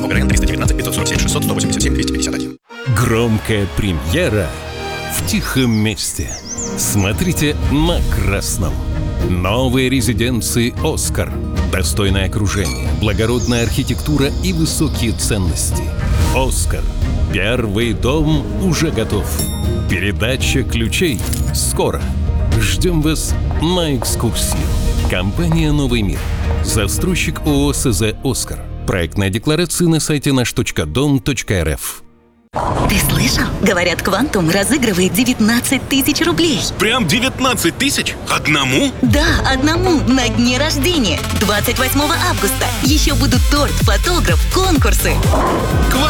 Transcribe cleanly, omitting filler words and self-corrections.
ОГРН 319 547 600 187 251. Громкая премьера в тихом месте. Смотрите на красном. Новые резиденции «Оскар». Достойное окружение, благородная архитектура и высокие ценности. «Оскар». Первый дом уже готов. Передача ключей скоро. Ждем вас на экскурсию. Компания «Новый мир». Застройщик ООО СЗ «Оскар». Проектная декларация на сайте наш.дом.рф. Ты слышал? Говорят, «Квантум» разыгрывает 19 тысяч рублей. Прям 19 тысяч? Одному? Да, одному на дне рождения. 28 августа. Еще будут торт, фотограф, конкурсы.